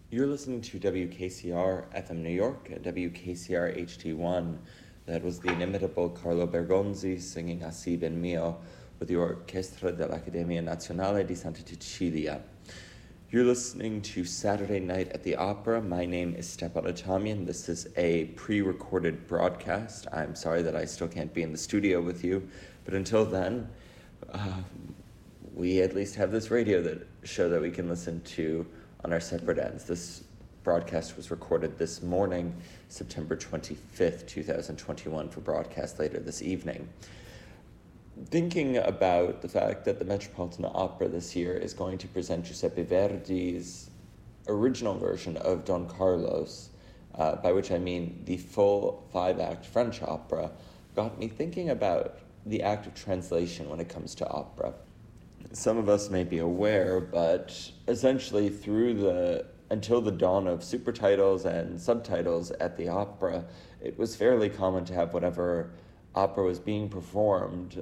You're listening to WKCR FM New York and WKCR HD1. That was the inimitable Carlo Bergonzi singing Así ben mio with the Orchestra dell'Accademia Nazionale di Santa Cecilia. You're listening to Saturday Night at the Opera. My name is Stepan Atamian. This is a pre-recorded broadcast. I'm sorry that I still can't be in the studio with you, but until then, we at least have this radio show that we can listen to on our separate ends. This broadcast was recorded this morning, September 25th, 2021, for broadcast later this evening. Thinking about the fact that the Metropolitan Opera this year is going to present Giuseppe Verdi's original version of Don Carlos, by which I mean the full 5-act French opera, got me thinking about the act of translation when it comes to opera. Some of us may be aware, but essentially until the dawn of supertitles and subtitles at the opera, it was fairly common to have whatever opera was being performed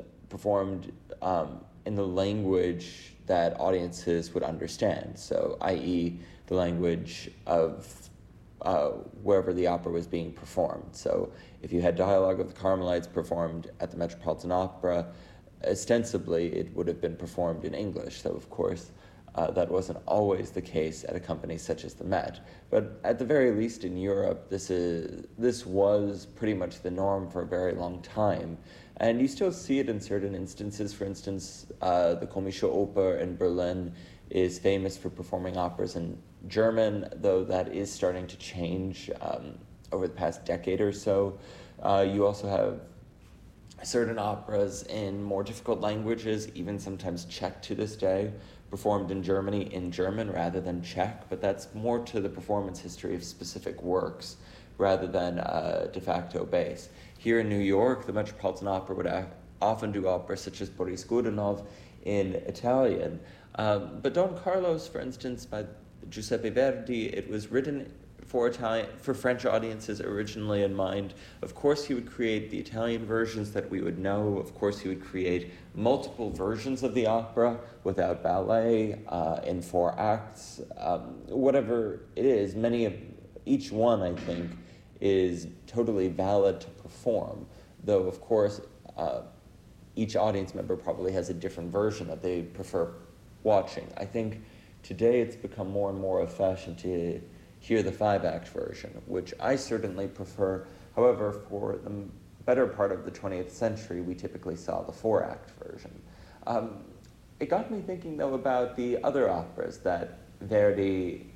in the language that audiences would understand. So, i.e., the language of wherever the opera was being performed. So, if you had Dialogue of the Carmelites performed at the Metropolitan Opera, ostensibly it would have been performed in English, though of course that wasn't always the case at a company such as the Met. But at the very least in Europe, this was pretty much the norm for a very long time. And you still see it in certain instances. For instance, the Komische Oper in Berlin is famous for performing operas in German, though that is starting to change over the past decade or so. You also have certain operas in more difficult languages, even sometimes Czech to this day, performed in Germany in German rather than Czech, but that's more to the performance history of specific works rather than a de facto base. Here in New York, the Metropolitan Opera would often do operas such as Boris Godunov in Italian. But Don Carlos, for instance, by Giuseppe Verdi, it was written for French audiences originally in mind. Of course, he would create the Italian versions that we would know. Of course, he would create multiple versions of the opera without ballet, in 4 acts. Whatever it is, each one, I think, is totally valid to perform, though, of course, each audience member probably has a different version that they prefer watching. I think today it's become more and more a fashion to hear the 5-act version, which I certainly prefer. However, for the better part of the 20th century, we typically saw the 4-act version. It got me thinking, though, about the other operas that Verdi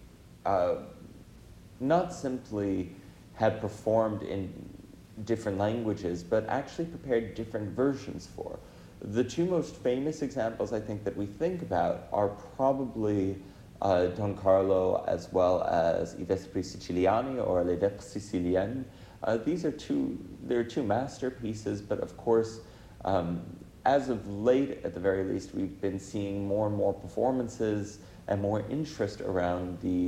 not simply had performed in different languages, but actually prepared different versions for. The 2 most famous examples, I think, that we think about are probably Don Carlo as well as I Vespri Siciliani or Les Vêpres Siciliennes. These are two masterpieces, but of course, as of late, at the very least, we've been seeing more and more performances and more interest around the